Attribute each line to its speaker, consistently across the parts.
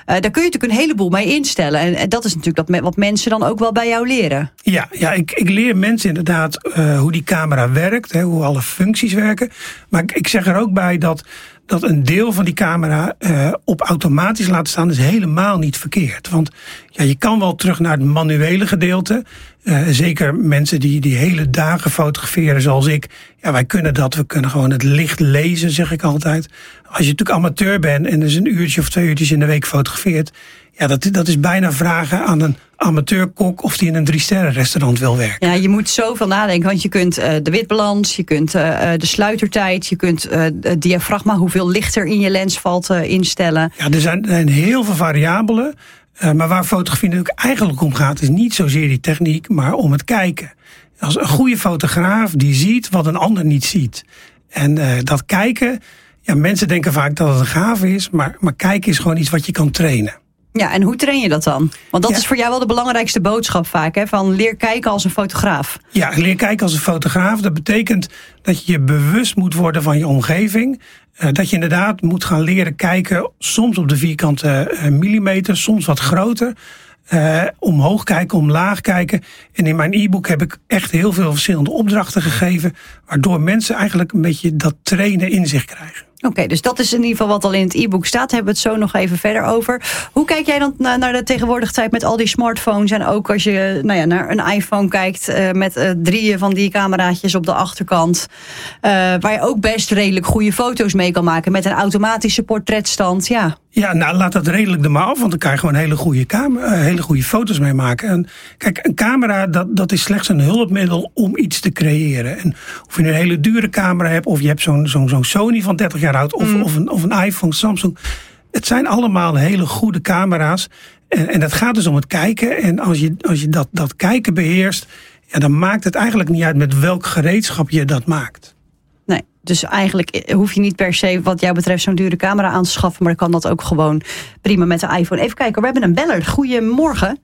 Speaker 1: Daar kun je natuurlijk een heleboel mee instellen. En dat is natuurlijk wat mensen dan ook wel bij jou leren.
Speaker 2: Ja, ik leer mensen inderdaad hoe die camera werkt, hoe alle functies werken. Maar ik zeg er ook bij dat een deel van die camera op automatisch laten staan is helemaal niet verkeerd. Want je kan wel terug naar het manuele gedeelte. Zeker mensen die hele dagen fotograferen zoals ik. Ja, wij kunnen dat. We kunnen gewoon het licht lezen, zeg ik altijd. Als je natuurlijk amateur bent en dus 1 uurtje of 2 uurtjes in de week fotografeert. Ja, dat is bijna vragen aan een amateurkok of die in een 3-sterren restaurant wil werken.
Speaker 1: Ja, je moet zoveel nadenken, want je kunt de witbalans, je kunt de sluitertijd, je kunt het diafragma, hoeveel licht er in je lens valt, instellen.
Speaker 2: Ja, er zijn heel veel variabelen. Maar waar fotografie natuurlijk eigenlijk om gaat, is niet zozeer die techniek, maar om het kijken. Als een goede fotograaf die ziet wat een ander niet ziet. En dat kijken, mensen denken vaak dat het een gave is, maar kijken is gewoon iets wat je kan trainen.
Speaker 1: Ja, en hoe train je dat dan? Want dat is voor jou wel de belangrijkste boodschap vaak, hè? Van leer kijken als een fotograaf.
Speaker 2: Ja, leer kijken als een fotograaf. Dat betekent dat je je bewust moet worden van je omgeving. Dat je inderdaad moet gaan leren kijken, soms op de vierkante millimeter, soms wat groter. Omhoog kijken, omlaag kijken. En in mijn e-book heb ik echt heel veel verschillende opdrachten gegeven, waardoor mensen eigenlijk een beetje dat trainen in zich krijgen.
Speaker 1: Oké, dus dat is in ieder geval wat al in het e-book staat. Daar hebben we het zo nog even verder over. Hoe kijk jij dan naar de tegenwoordige tijd met al die smartphones? En ook als je naar een iPhone kijkt met 3 van die cameraatjes op de achterkant. Waar je ook best redelijk goede foto's mee kan maken met een automatische portretstand.
Speaker 2: Ja, nou laat dat redelijk er maar af, want dan kan je gewoon hele goede foto's mee maken. En kijk, een camera, dat is slechts een hulpmiddel om iets te creëren. En of je een hele dure camera hebt, of je hebt zo'n Sony van 30 jaar oud, of een iPhone, Samsung. Het zijn allemaal hele goede camera's. En het gaat dus om het kijken. En als je dat kijken beheerst, dan maakt het eigenlijk niet uit met welk gereedschap je dat maakt.
Speaker 1: Nee, dus eigenlijk hoef je niet per se wat jou betreft zo'n dure camera aan te schaffen, maar dan kan dat ook gewoon prima met de iPhone. Even kijken, we hebben een beller. Goedemorgen.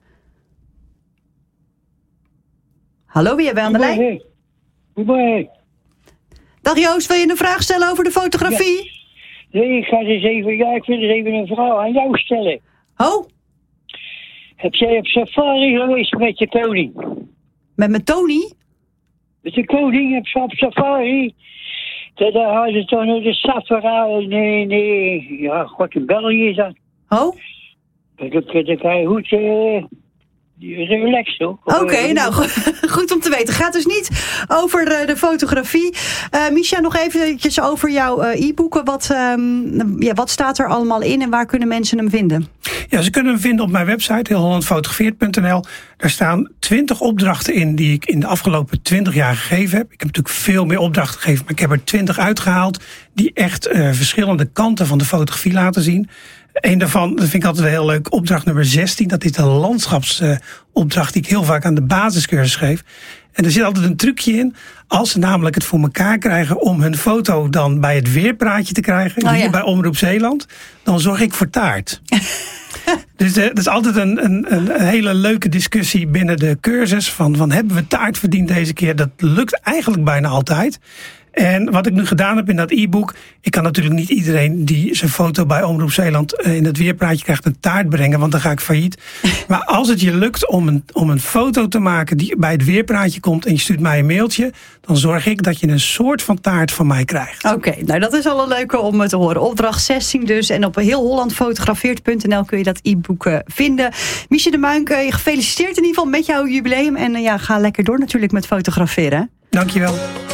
Speaker 1: Hallo, wie hebben we aan de lijn?
Speaker 3: Goedemorgen.
Speaker 1: Dag Joost, wil je een vraag stellen over de fotografie?
Speaker 3: Ja. Nee, ik wil even een vraag aan jou stellen.
Speaker 1: Oh?
Speaker 3: Heb jij op safari geweest met je koning?
Speaker 1: Met mijn Tony?
Speaker 3: Met de koning heb je op safari. Daar hadden ze toch nog de safari. Nee. Ja, god, in België is dat.
Speaker 1: Oh?
Speaker 3: Dan kan je goed relaxed, hoor.
Speaker 1: Oké, nou, goed om te weten. Het gaat dus niet over de fotografie. Misha, nog eventjes over jouw e-boeken. Wat staat er allemaal in en waar kunnen mensen hem vinden?
Speaker 2: Ja, ze kunnen hem vinden op mijn website, heelhollandfotografeert.nl. Daar staan 20 opdrachten in die ik in de afgelopen 20 jaar gegeven heb. Ik heb natuurlijk veel meer opdrachten gegeven, maar ik heb er 20 uitgehaald die echt verschillende kanten van de fotografie laten zien. Een daarvan, dat vind ik altijd wel heel leuk, opdracht nummer 16. Dat is de landschapsopdracht die ik heel vaak aan de basiscursus geef. En er zit altijd een trucje in. Als ze namelijk het voor elkaar krijgen om hun foto dan bij het weerpraatje te krijgen, hier bij Omroep Zeeland, dan zorg ik voor taart. Dus dat is altijd een hele leuke discussie binnen de cursus. Van hebben we taart verdiend deze keer? Dat lukt eigenlijk bijna altijd. En wat ik nu gedaan heb in dat e-book, ik kan natuurlijk niet iedereen die zijn foto bij Omroep Zeeland in het weerpraatje krijgt een taart brengen, want dan ga ik failliet. Maar als het je lukt om een foto te maken die bij het weerpraatje komt en je stuurt mij een mailtje, dan zorg ik dat je een soort van taart van mij krijgt.
Speaker 1: Oké, nou dat is al een leuke om te horen. Opdracht 16 dus. En op heelhollandfotografeert.nl kun je dat e-book vinden. Miesje de Muink, gefeliciteerd in ieder geval met jouw jubileum. En ga lekker door natuurlijk met fotograferen.
Speaker 2: Dankjewel.